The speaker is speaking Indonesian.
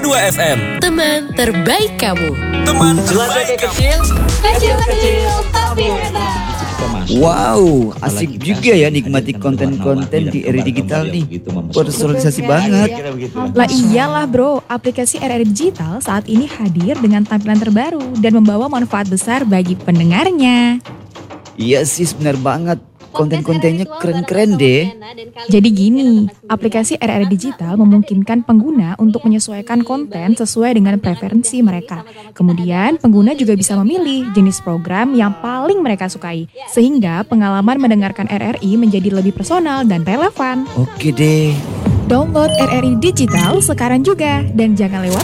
2 FM. Teman terbaik kamu. Teman terbaik kamu. Kecil-kecil tapi enak. Wow, asik juga ya nikmati konten-konten di era digital nih. Personalisasi banget. Lah iyalah bro, aplikasi RRI Digital saat ini hadir dengan tampilan terbaru dan membawa manfaat besar bagi pendengarnya. Iya sih, benar banget. Konten-kontennya keren-keren deh. Jadi gini, aplikasi RRI Digital memungkinkan pengguna untuk menyesuaikan konten sesuai dengan preferensi mereka. Kemudian pengguna juga bisa memilih jenis program yang paling mereka sukai, sehingga pengalaman mendengarkan RRI menjadi lebih personal dan relevan. Oke deh. Download RRI Digital sekarang juga dan jangan lewat